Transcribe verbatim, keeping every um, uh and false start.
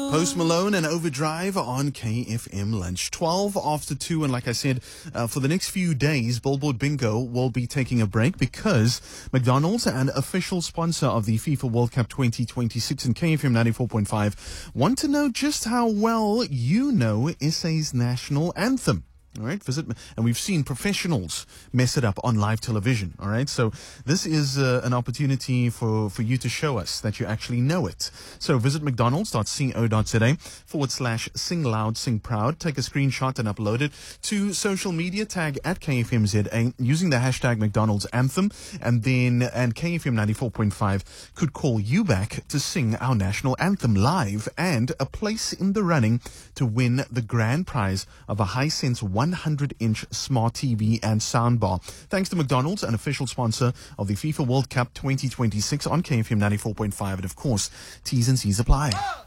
Post Malone and Overdrive on K F M Lunch. twelve after two, and like I said, uh, for the next few days, Billboard Bingo will be taking a break because McDonald's, an official sponsor of the FIFA World Cup twenty twenty-six, and K F M ninety-four point five, want to know just how well you know S A's national anthem. All right, visit, and we've seen professionals mess it up on live television. All right, so this is uh, an opportunity for, for you to show us that you actually know it. So visit mcdonalds.co.za forward slash sing loud, sing proud. Take a screenshot and upload it to social media, tag at K F M Z A using the hashtag McDonald's anthem, and then and K F M ninety-four point five could call you back to sing our national anthem live and a place in the running to win the grand prize of a Hisense one hundred inch smart T V and soundbar. Thanks to McDonald's, an official sponsor of the FIFA World Cup twenty twenty-six on K F M ninety-four point five, and of course, T's and C's apply.